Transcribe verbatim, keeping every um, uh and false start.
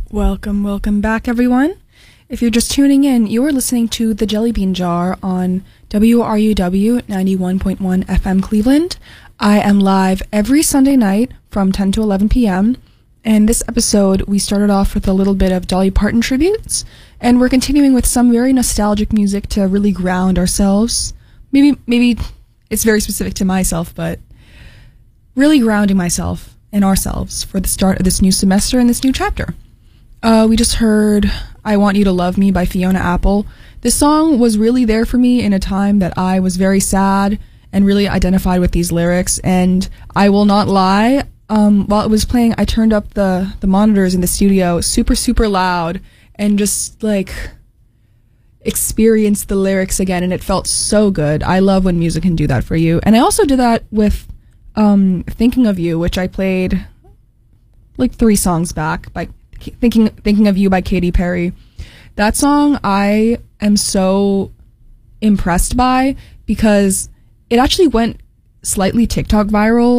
Welcome, welcome back, everyone. If you're just tuning in, you're listening to The Jelly Bean Jar on W R U W ninety-one point one F M Cleveland. I am live every Sunday night from ten to eleven p.m. And this episode, we started off with a little bit of Dolly Parton tributes, and we're continuing with some very nostalgic music to really ground ourselves. Maybe, maybe it's very specific to myself, but really grounding myself and ourselves for the start of this new semester and this new chapter. Uh, we just heard I Want You to Love Me by Fiona Apple. This song was really there for me in a time that I was very sad and really identified with these lyrics. And I will not lie, um, while it was playing, I turned up the, the monitors in the studio super, super loud and just like experienced the lyrics again. And it felt so good. I love when music can do that for you. And I also did that with um, Thinking of You, which I played like three songs back by Thinking Thinking of You by Katy Perry. That song I am so impressed by because it actually went slightly TikTok viral